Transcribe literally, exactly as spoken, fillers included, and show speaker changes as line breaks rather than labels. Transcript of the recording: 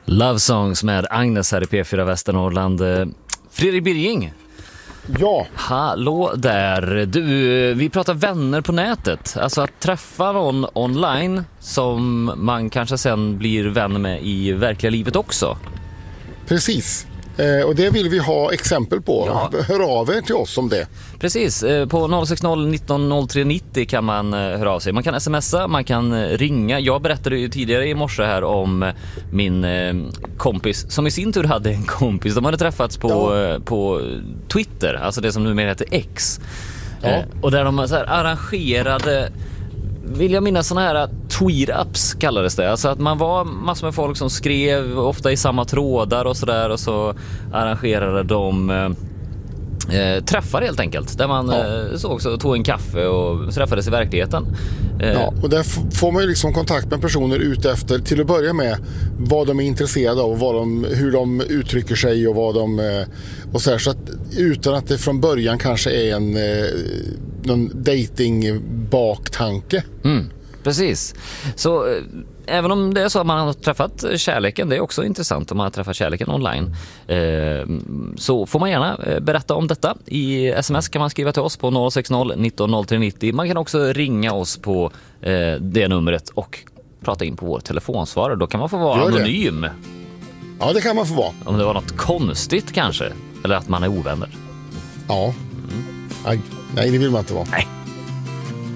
Love Songs med Agnes här i P fyra Västernorrland. Fredrik Birging.
Ja.
Hallå där. Du, vi pratar vänner på nätet. Alltså att träffa någon online som man kanske sen blir vän med i verkliga livet också.
Precis. Eh, och det vill vi ha exempel på.
Ja.
Hör av er till oss om det.
Precis, på noll sex noll nitton noll tre nittio kan man höra av sig. Man kan smsa, man kan ringa. Jag berättade ju tidigare i morse här om min kompis som i sin tur hade en kompis. De hade träffats på, ja. på Twitter, alltså det som numera heter X. Ja. Och där de så här arrangerade, vill jag minnas, såna här tweet-ups kallades det. Alltså att man var massor med folk som skrev ofta i samma trådar och sådär, och så arrangerade de eh, träffar helt enkelt. Där man ja. eh, så också tog en kaffe och träffades i verkligheten. Eh,
ja, och där f- får man ju liksom kontakt med personer ute efter, till att börja med, vad de är intresserade av och vad de, hur de uttrycker sig och vad de eh, och så här, så att utan att det från början kanske är en eh, någon dating baktanke.
Mm, precis. Så eh, även om det är så att man har träffat kärleken, det är också intressant om man har träffat kärleken online, eh, så får man gärna eh, berätta om detta. I sms kan man skriva till oss på noll sex noll nitton noll tre nittio. Man kan också ringa oss på eh, det numret och prata in på vår telefonsvarare. Då kan man få vara anonym.
Ja, det kan man få vara.
Om det var något konstigt kanske, eller att man är ovänner.
Ja. Mm. Nej, nej, det vill man inte vara.
Nej.